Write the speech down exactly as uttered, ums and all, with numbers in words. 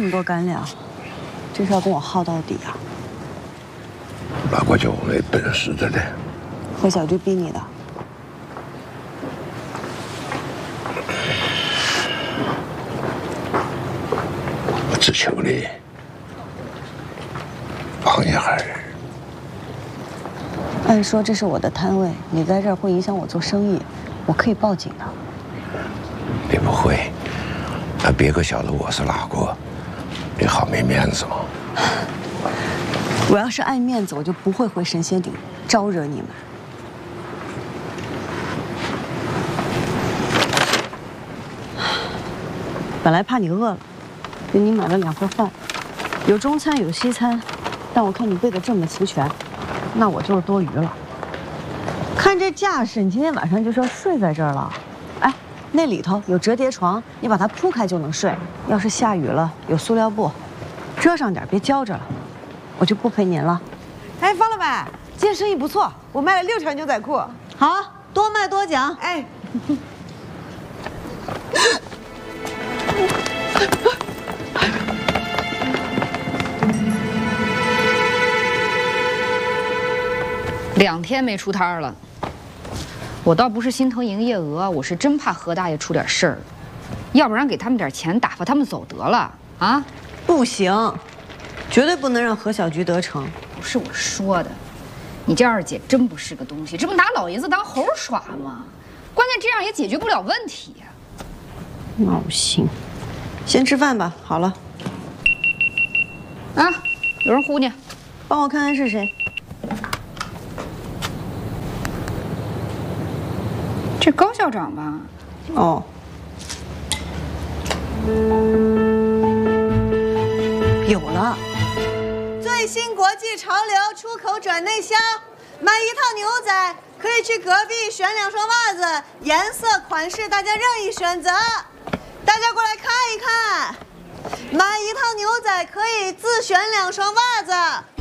么多干粮，这是要跟我耗到底啊？ 那我就没本事的了。 何小菊逼你的？ 我只求你帮一下。 按说这是我的摊位，你在这儿会影响我做生意，我可以报警的。 你不会，那别个晓得我是哪个，你好没面子吗？ 我要是爱面子，我就不会回神仙顶招惹你们。本来怕你饿了，给你买了两盒饭，有中餐有西餐，但我看你备的这么齐全，那我就是多余了。看这架势，你今天晚上就是要睡在这儿了。哎，那里头有折叠床，你把它铺开就能睡。要是下雨了，有塑料布，遮上点，别浇着了。我就不陪您了。 哎，方老板，今天生意不错，我卖了六条牛仔裤。 好，多卖多奖。 哎。 两天没出摊了，我倒不是心疼营业额，我是真怕何大爷出点事儿，要不然给他们点钱打发他们走得了啊！ 不行，绝对不能让何小菊得逞。 不是我说的，你这二姐真不是个东西，这不拿老爷子当猴耍吗？关键这样也解决不了问题呀。 闹心，先吃饭吧。好了。 啊，有人呼你， 帮我看看是谁。 这高校长吧？ 哦。有了。 最新国际潮流，出口转内销，买一套牛仔可以去隔壁选两双袜子，颜色款式大家任意选择。大家过来看一看，买一套牛仔可以自选两双袜子。